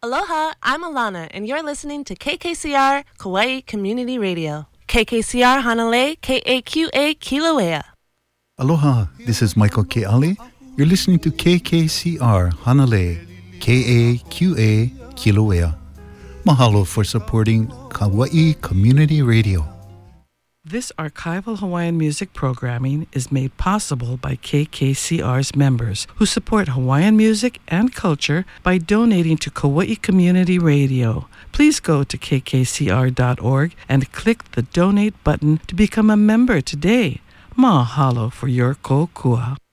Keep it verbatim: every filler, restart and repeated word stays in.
Aloha, I'm Alana, and you're listening to K K C R Kauai Community Radio. K K C R Hanalei, K A Q A Kilauea. Aloha, this is Michael Ke'ale. You're listening to K K C R Hanalei, K A Q A Kilauea. Mahalo for supporting Kauai Community Radio. This archival Hawaiian music programming is made possible by K K C R's members who support Hawaiian music and culture by donating to Kauai Community Radio. Please go to k k c r dot org and click the donate button to become a member today. Mahalo for your kokua.